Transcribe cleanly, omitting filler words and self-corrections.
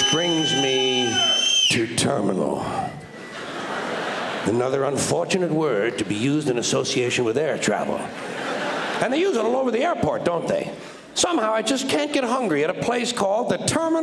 brings me to terminal. Another unfortunate word to be used in association with air travel. And they use it all over the airport, don't they? Somehow I just can't get hungry at a place called the Terminal